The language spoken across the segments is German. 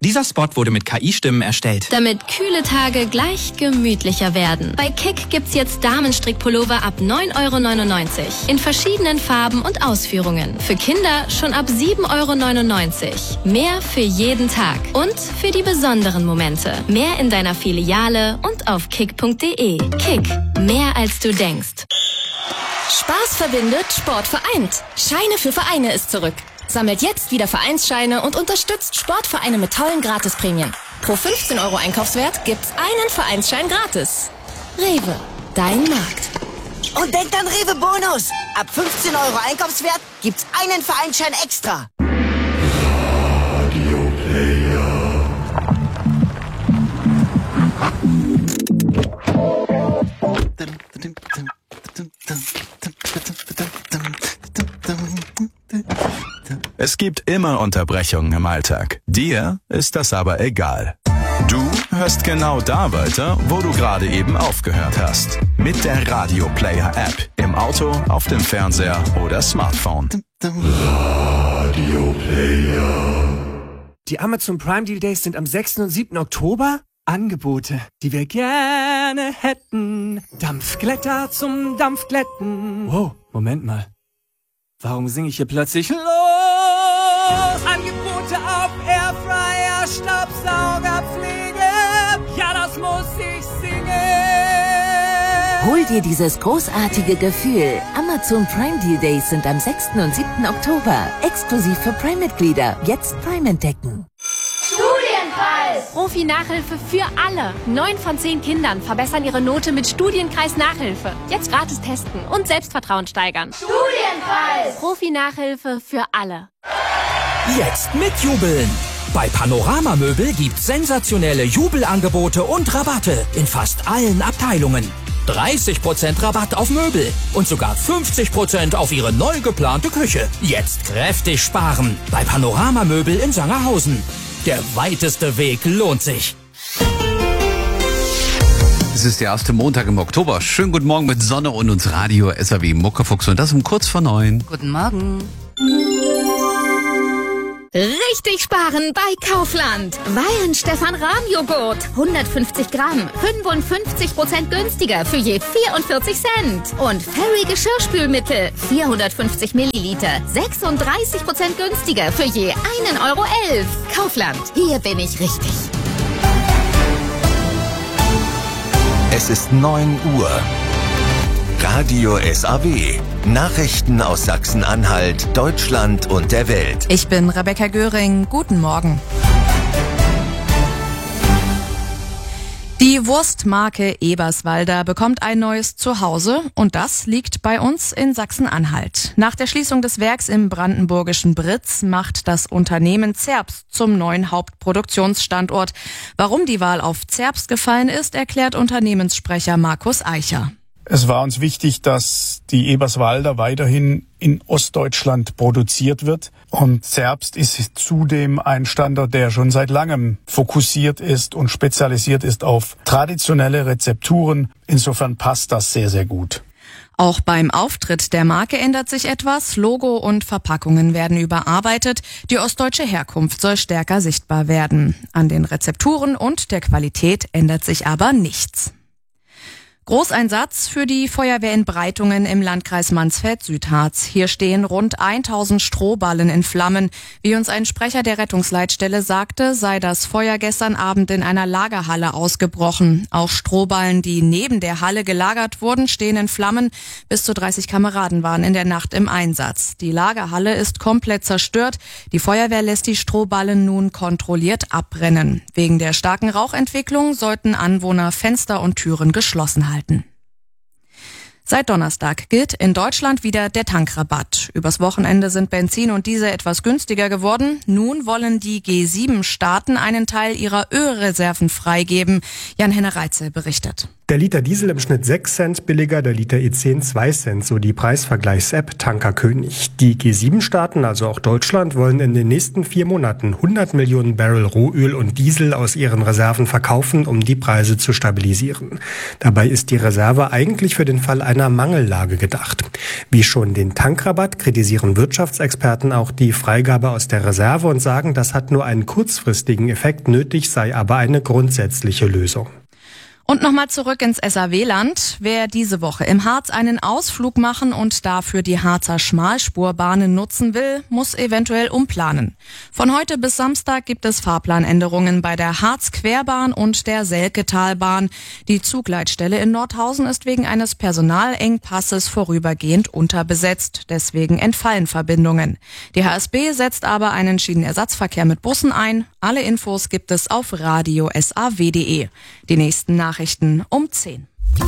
Dieser Spot wurde mit KI-Stimmen erstellt. Damit kühle Tage gleich gemütlicher werden. Bei Kick gibt's jetzt Damenstrickpullover ab 9,99 € in verschiedenen Farben und Ausführungen. Für Kinder schon ab 7,99 €. Mehr für jeden Tag und für die besonderen Momente. Mehr in deiner Filiale und auf kick.de. Kick, mehr als du denkst. Spaß verbindet, Sport vereint. Scheine für Vereine ist zurück. Sammelt jetzt wieder Vereinsscheine und unterstützt Sportvereine mit tollen Gratisprämien. Pro 15 € Einkaufswert gibt's einen Vereinsschein gratis. Rewe, dein Markt. Und denkt an Rewe Bonus. Ab 15 € Einkaufswert gibt's einen Vereinsschein extra. Radio Player. Es gibt immer Unterbrechungen im Alltag. Dir ist das aber egal. Du hörst genau da weiter, wo du gerade eben aufgehört hast. Mit der Radio Player App. Im Auto, auf dem Fernseher oder Smartphone. Radio Player. Die Amazon Prime Deal Days sind am 6. und 7. Oktober. Angebote, die wir gerne hätten. Dampfglätter zum Dampfglätten. Wow, Moment mal. Warum singe ich hier plötzlich los? Angebote auf Airfryer, Staubsaugerpflege. Ja, das muss ich singen. Hol dir dieses großartige Gefühl. Amazon Prime Deal Days sind am 6. und 7. Oktober. Exklusiv für Prime-Mitglieder. Jetzt Prime entdecken. Studienpreis! Profi-Nachhilfe für alle. 9 von 10 Kindern verbessern ihre Note mit Studienkreis-Nachhilfe. Jetzt gratis testen und Selbstvertrauen steigern. Studienpreis! Profi-Nachhilfe für alle. Jetzt mitjubeln! Bei Panorama Möbel gibt's sensationelle Jubelangebote und Rabatte in fast allen Abteilungen. 30% Rabatt auf Möbel und sogar 50% auf Ihre neu geplante Küche. Jetzt kräftig sparen bei Panorama Möbel in Sangerhausen. Der weiteste Weg lohnt sich. Es ist der erste Montag im Oktober. Schönen guten Morgen mit Sonne und uns Radio SAW Muckefuchs und das um kurz vor 9. Guten Morgen. Richtig sparen bei Kaufland. Weihenstephan-Rahmjoghurt. 150 Gramm. 55% günstiger für je 44 Cent. Und Fairy Geschirrspülmittel. 450 Milliliter. 36% günstiger für je 1,11 €. Kaufland. Hier bin ich richtig. Es ist 9 Uhr. Radio SAW. Nachrichten aus Sachsen-Anhalt, Deutschland und der Welt. Ich bin Rebecca Göring. Guten Morgen. Die Wurstmarke Eberswalder bekommt ein neues Zuhause und das liegt bei uns in Sachsen-Anhalt. Nach der Schließung des Werks im brandenburgischen Britz macht das Unternehmen Zerbst zum neuen Hauptproduktionsstandort. Warum die Wahl auf Zerbst gefallen ist, erklärt Unternehmenssprecher Markus Eicher. Es war uns wichtig, dass die Eberswalder weiterhin in Ostdeutschland produziert wird. Und Zerbst ist zudem ein Standort, der schon seit langem fokussiert ist und spezialisiert ist auf traditionelle Rezepturen. Insofern passt das sehr, sehr gut. Auch beim Auftritt der Marke ändert sich etwas. Logo und Verpackungen werden überarbeitet. Die ostdeutsche Herkunft soll stärker sichtbar werden. An den Rezepturen und der Qualität ändert sich aber nichts. Großeinsatz für die Feuerwehr in Breitungen im Landkreis Mansfeld-Südharz. Hier stehen rund 1000 Strohballen in Flammen. Wie uns ein Sprecher der Rettungsleitstelle sagte, sei das Feuer gestern Abend in einer Lagerhalle ausgebrochen. Auch Strohballen, die neben der Halle gelagert wurden, stehen in Flammen. Bis zu 30 Kameraden waren in der Nacht im Einsatz. Die Lagerhalle ist komplett zerstört. Die Feuerwehr lässt die Strohballen nun kontrolliert abbrennen. Wegen der starken Rauchentwicklung sollten Anwohner Fenster und Türen geschlossen halten. Seit Donnerstag gilt in Deutschland wieder der Tankrabatt. Übers Wochenende sind Benzin und Diesel etwas günstiger geworden. Nun wollen die G7-Staaten einen Teil ihrer Ölreserven freigeben. Jan-Henner Reitzel berichtet. Der Liter Diesel im Schnitt 6 Cent billiger, der Liter E10 2 Cent, so die Preisvergleichs-App Tankerkönig. Die G7-Staaten, also auch Deutschland, wollen in den nächsten 4 Monaten 100 Millionen Barrel Rohöl und Diesel aus ihren Reserven verkaufen, um die Preise zu stabilisieren. Dabei ist die Reserve eigentlich für den Fall einer Mangellage gedacht. Wie schon den Tankrabatt kritisieren Wirtschaftsexperten auch die Freigabe aus der Reserve und sagen, das hat nur einen kurzfristigen Effekt, nötig sei aber eine grundsätzliche Lösung. Und nochmal zurück ins SAW-Land. Wer diese Woche im Harz einen Ausflug machen und dafür die Harzer Schmalspurbahnen nutzen will, muss eventuell umplanen. Von heute bis Samstag gibt es Fahrplanänderungen bei der Harz-Querbahn und der Selketalbahn. Die Zugleitstelle in Nordhausen ist wegen eines Personalengpasses vorübergehend unterbesetzt. Deswegen entfallen Verbindungen. Die HSB setzt aber einen Schienenersatzverkehr mit Bussen ein. Alle Infos gibt es auf radiosaw.de. Die nächsten Nachrichten um 10.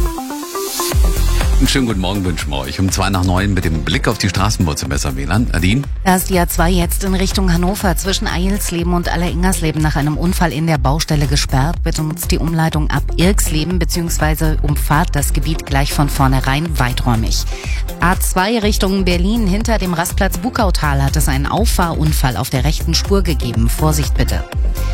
Einen schönen guten Morgen wünschen wir euch um 8:02 mit dem Blick auf die Straßenbahn im SAW-Land. Nadine? Da ist die A2 jetzt in Richtung Hannover zwischen Eilsleben und Alleringersleben nach einem Unfall in der Baustelle gesperrt. Bitte nutzt die Umleitung ab Irksleben bzw. umfahrt das Gebiet gleich von vornherein weiträumig. A2 Richtung Berlin hinter dem Rastplatz Bukautal hat es einen Auffahrunfall auf der rechten Spur gegeben. Vorsicht bitte.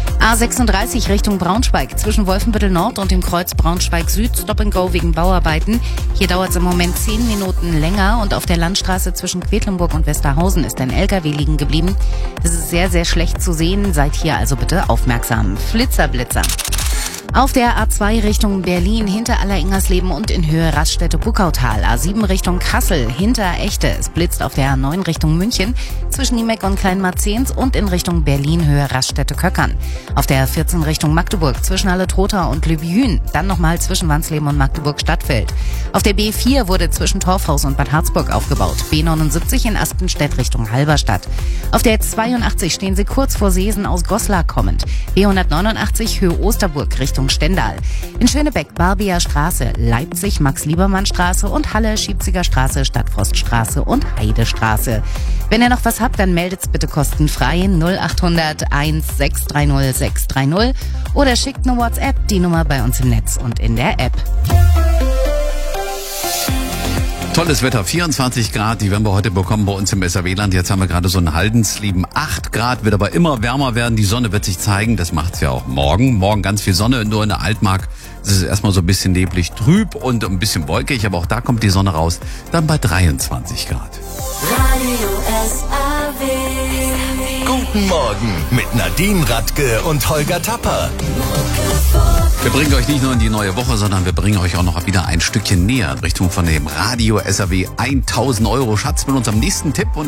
A36 Richtung Braunschweig zwischen Wolfenbüttel Nord und dem Kreuz Braunschweig Süd Stop and Go wegen Bauarbeiten. Hier dauert es im Moment 10 Minuten länger und auf der Landstraße zwischen Quedlinburg und Westerhausen ist ein LKW liegen geblieben. Das ist sehr, sehr schlecht zu sehen. Seid hier also bitte aufmerksam. Flitzer. Auf der A2 Richtung Berlin hinter Alleringersleben und in Höhe Raststätte Bukautal. A7 Richtung Kassel hinter Echte. Es blitzt auf der A9 Richtung München zwischen Niemeck und Kleinmarzens und in Richtung Berlin Höhe Raststätte Köckern. Auf der A14 Richtung Magdeburg zwischen Halle-Trotha und Lübjün. Dann nochmal zwischen Wansleben und Magdeburg-Stadtfeld. Auf der B4 wurde zwischen Torfhaus und Bad Harzburg aufgebaut. B79 in Aspenstedt Richtung Halberstadt. Auf der 82 stehen Sie kurz vor Seesen aus Goslar kommend. B189 Höhe Osterburg Richtung Stendal. In Schönebeck Barbier Straße, Leipzig Max-Liebermann-Straße und Halle Schiebziger Straße, Stadtforststraße und Heidestraße. Wenn ihr noch was habt, dann meldet's bitte kostenfrei 0800 1630 630 oder schickt eine WhatsApp, die Nummer bei uns im Netz und in der App. Tolles Wetter, 24 Grad, die werden wir heute bekommen bei uns im SAW-Land. Jetzt haben wir gerade so einen Haldenslieben 8 Grad, wird aber immer wärmer werden. Die Sonne wird sich zeigen, das macht's ja auch morgen. Morgen ganz viel Sonne, nur in der Altmark ist es erstmal so ein bisschen neblig, trüb und ein bisschen wolkig, aber auch da kommt die Sonne raus, dann bei 23 Grad. Radio SAW. Guten Morgen mit Nadine Radke und Holger Tapper. Wir bringen euch nicht nur in die neue Woche, sondern wir bringen euch auch noch wieder ein Stückchen näher in Richtung von dem Radio SAW 1000 € Schatz mit unserem nächsten Tipp. Und